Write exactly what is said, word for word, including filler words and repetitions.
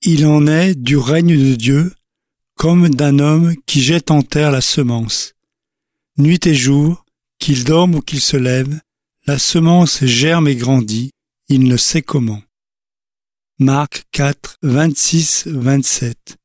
Il en est du règne de Dieu, comme d'un homme qui jette en terre la semence. Nuit et jour, qu'il dorme ou qu'il se lève, la semence germe et grandit, il ne sait comment. Marc quatre, vingt-six, vingt-sept.